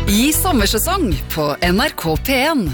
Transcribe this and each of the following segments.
I sommersesong på NRK P1.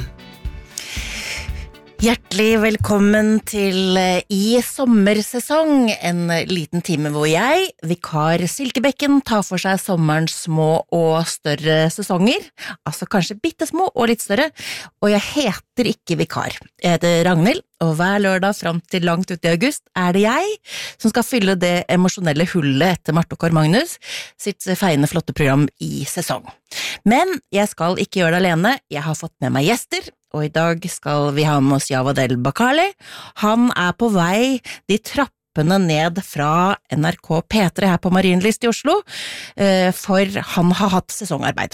Hjertelig velkommen til I sommersesong, en liten time hvor jeg, vikar Silkebekken, tar for seg sommerens små og større sesonger, altså kanskje bittesmå og litt større, og jeg heter ikke vikar. Jeg heter Ragnhild, og hver lørdag frem til langt ut i august er det jeg som skal fylle det emosjonelle hullet etter Marte og Kåre Magnus sitt feiende flotte program I sesong. Men jeg skal ikke gjøre det alene, jeg har fått med meg gjester, og I dag skal vi ha med oss Javadel Bakali. Han på vei de trappene ned fra NRK P3 her på Marienlyst I Oslo, for han har hatt sesongarbeid.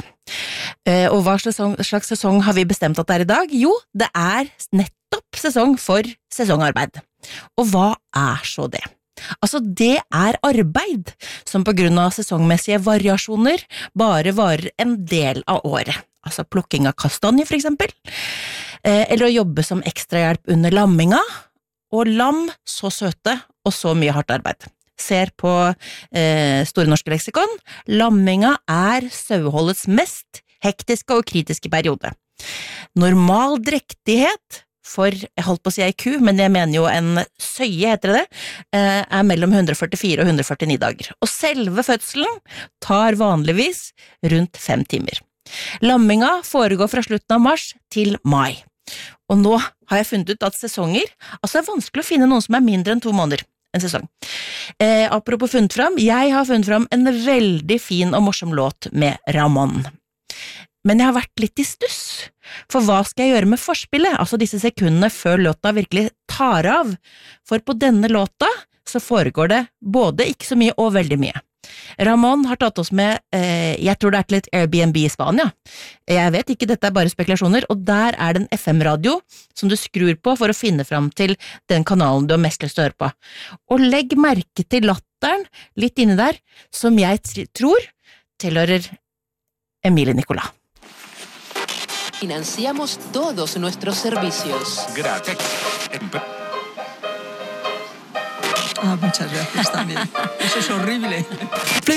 Og hva slags sesong har vi bestemt at det I dag? Jo, det nettopp sesong for sesongarbeid. Og hva så det? Altså, det arbeid som på grunn av sesongmessige variasjoner bare varer en del av året. Altså plukking av kastanje for eksempel, eller å jobbe som ekstrahjelp under lamminga, og lam så søte og så mye hardt arbeid. Ser på Store Norske Leksikon, lamminga saueholdets mest hektiske og kritiske periode. Normal drektighet for, jeg holdt på å si ei ku, men jeg mener jo en søye heter det, mellom 144 og 149 dager. Og selve fødselen tar vanligvis rundt 5 timer. Lamminga foregår fra slutten av mars til mai. Og nå har jeg funnet ut at sesonger, altså det vanskelig å finne noen som mindre enn 2 måneder, en sesong. Apropos funnet fram, jeg har funnet fram en veldig fin og morsom låt med Ramón. Men jeg har vært litt I stuss, for hva skal jeg gjøre med forspillet, altså disse sekundene før låta virkelig tar av, for på denne låta så foregår det både ikke så mye og veldig mye. Ramón har tatt oss med, jeg tror det til et Airbnb I Spania. Jeg vet ikke, dette bare spekulasjoner, og der det en FM-radio som du skrur på for å finne fram til den kanalen du har mest lyst til å høre på. Og legg merke til latteren litt inne der, som jeg tror tilhører Emilie Nicolas. Financiamos todos nuestros servicios. Gracias. Muchas gracias también. Eso es horrible.